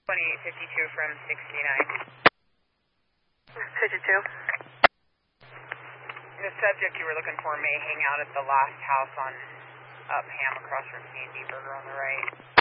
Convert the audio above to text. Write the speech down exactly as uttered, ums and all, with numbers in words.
twenty-eight fifty-two from sixty-nine. fifty-two. The subject you were looking for may hang out at the last house on Upham across from C and D Burger on the right.